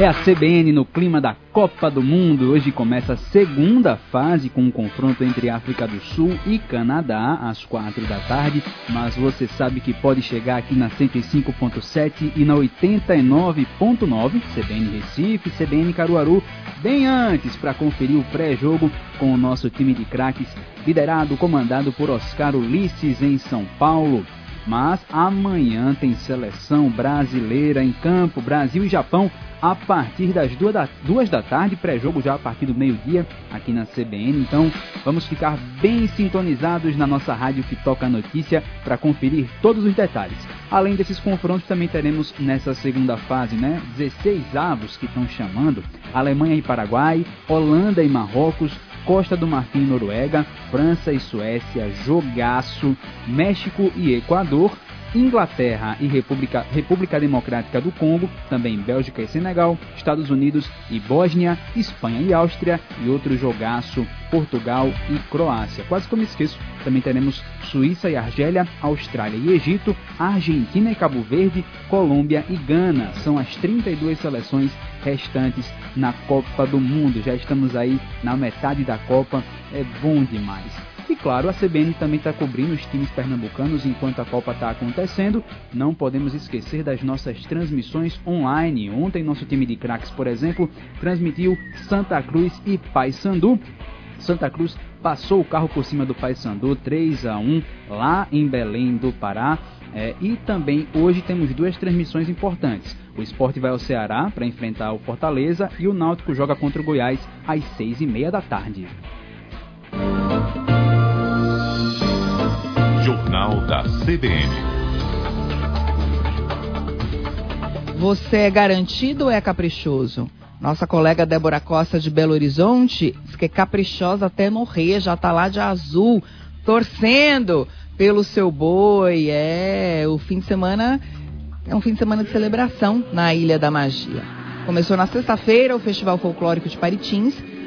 É a CBN no clima da Copa do Mundo. Hoje começa a segunda fase com um confronto entre África do Sul e Canadá às 4 da tarde. Mas você sabe que pode chegar aqui na 105.7 e na 89.9, CBN Recife, CBN Caruaru, bem antes para conferir o pré-jogo com o nosso time de craques, liderado, comandado por Oscar Ulisses em São Paulo. Mas amanhã tem seleção brasileira em campo, Brasil e Japão, a partir das 2 da tarde, pré-jogo já a partir do meio-dia aqui na CBN. Então vamos ficar bem sintonizados na nossa rádio que toca a notícia para conferir todos os detalhes. Além desses confrontos, também teremos nessa segunda fase, 16 avos que estão chamando, Alemanha e Paraguai, Holanda e Marrocos, Costa do Marfim e Noruega, França e Suécia, jogaço, México e Equador, Inglaterra e República Democrática do Congo, também Bélgica e Senegal, Estados Unidos e Bósnia, Espanha e Áustria e outro jogaço, Portugal e Croácia. Quase que eu me esqueço, também teremos Suíça e Argélia, Austrália e Egito, Argentina e Cabo Verde, Colômbia e Gana. São as 32 seleções restantes na Copa do Mundo. Já estamos aí na metade da Copa, é bom demais. E claro, a CBN também está cobrindo os times pernambucanos enquanto a Copa está acontecendo. Não podemos esquecer das nossas transmissões online. Ontem nosso time de craques, por exemplo, transmitiu Santa Cruz e Paysandu. Santa Cruz passou o carro por cima do Paysandu 3-1 lá em Belém do Pará. E também hoje temos duas transmissões importantes. O Sport vai ao Ceará para enfrentar o Fortaleza e o Náutico joga contra o Goiás às 6h30 da tarde. Jornal da CBN. Você é garantido ou é caprichoso? Nossa colega Débora Costa de Belo Horizonte diz que é caprichosa até morrer, já tá lá de azul, torcendo pelo seu boi. O fim de semana é um fim de semana de celebração na Ilha da Magia. Começou na sexta-feira o Festival Folclórico de Paritins,